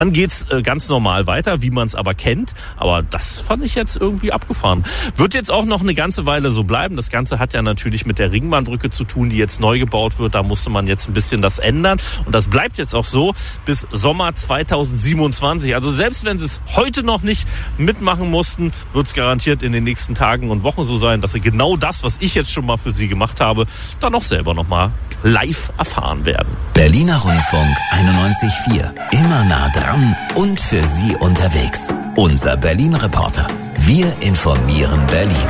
Dann geht's ganz normal weiter, wie man es aber kennt. Aber das fand ich jetzt irgendwie abgefahren. Wird jetzt auch noch eine ganze Weile so bleiben. Das Ganze hat ja natürlich mit der Ringbahnbrücke zu tun, die jetzt neu gebaut wird. Da musste man jetzt ein bisschen das ändern. Und das bleibt jetzt auch so bis Sommer 2027. Also selbst wenn sie es heute noch nicht mitmachen mussten, wird es garantiert in den nächsten Tagen und Wochen so sein, dass sie genau das, was ich jetzt schon mal für sie gemacht habe, dann auch selber noch mal live erfahren werden. Berliner Rundfunk 91.4. Immer nah dran und für Sie unterwegs. Unser Berlin-Reporter. Wir informieren Berlin.